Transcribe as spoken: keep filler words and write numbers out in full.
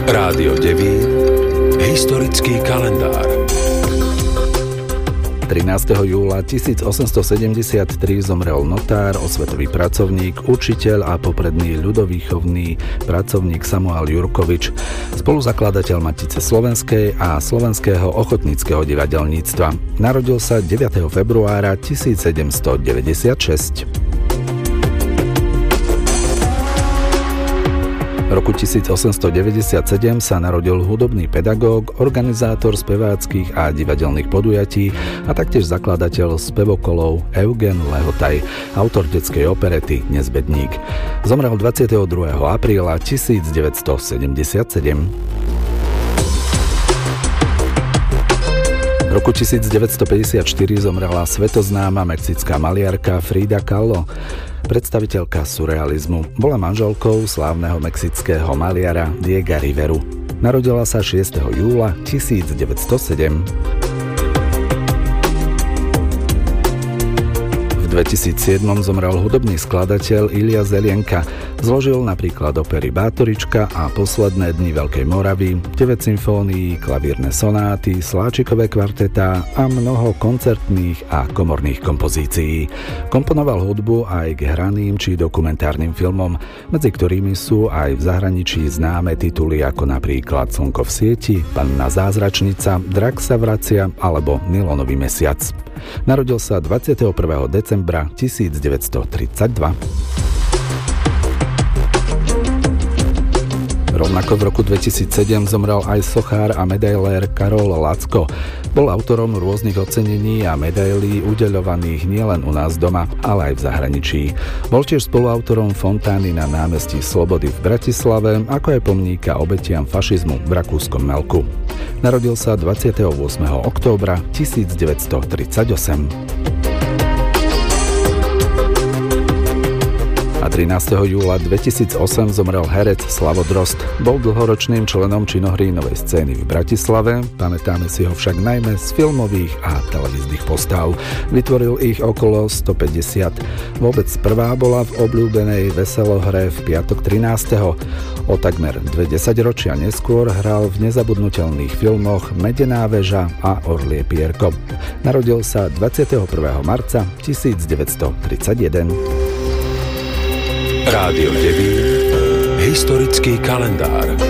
Rádio Devín, historický kalendár. trinásteho júla tisícosemstosedemdesiattri zomrel notár, osvetový pracovník, učiteľ a popredný ľudovýchovný pracovník Samuel Jurkovič, spoluzakladateľ Matice slovenskej a slovenského ochotníckeho divadelníctva. Narodil sa deviateho februára tisícsedemstodeväťdesiatšesť. V roku tisícosemstodeväťdesiatsedem sa narodil hudobný pedagóg, organizátor speváckych a divadelných podujatí a taktiež zakladateľ spevokolov Eugen Lehotaj, autor detskej operety Nezbedník. Zomrel dvadsiateho druhého apríla tisícdeväťstosedemdesiatsedem. V roku tisícdeväťstopäťdesiatštyri zomrela svetoznáma mexická maliarka Frida Kahlo, predstaviteľka surrealizmu. Bola manželkou slávneho mexického maliara Diega Riveru. Narodila sa šiesteho júla tisícdeväťstosedem. V dvetisícsedem zomrel hudobný skladateľ Ilja Zelienka. Zložil napríklad opery Bátorička a Posledné dni Veľkej Moravy, deväť symfónií, klavírne sonáty, sláčikové kvartetá a mnoho koncertných a komorných kompozícií. Komponoval hudbu aj k hraným či dokumentárnym filmom, medzi ktorými sú aj v zahraničí známe tituly ako napríklad Slnko v sieti, Panna zázračnica, Drak sa vracia alebo Nylonový mesiac. Narodil sa dvadsiateho prvého decembra tisícdeväťstotridsaťdva. Rovnako v roku dvetisícsedem zomrel aj sochár a medailér Karol Lacko. Bol autorom rôznych ocenení a medailí udeľovaných nielen u nás doma, ale aj v zahraničí. Bol tiež spoluautorom fontány na námestí Slobody v Bratislave, ako aj pomníka obetiam fašizmu v rakúskom Melku. Narodil sa dvadsiateho ôsmeho októbra tisícdeväťstotridsaťosem. A trinásteho júla dvetisícosem zomrel herec Slavo Drozd. Bol dlhoročným členom činohry Novej scény v Bratislave, pamätáme si ho však najmä z filmových a televíznych postav. Vytvoril ich okolo stopäťdesiat. Vôbec prvá bola v obľúbenej veselohre V piatok trinásteho O takmer dve desaťročia neskôr hral v nezabudnutelných filmoch Medená väža a Orlie pierko. Narodil sa dvadsiateho prvého marca tisícdeväťstotridsaťjeden. Rádio Devín, historický kalendár.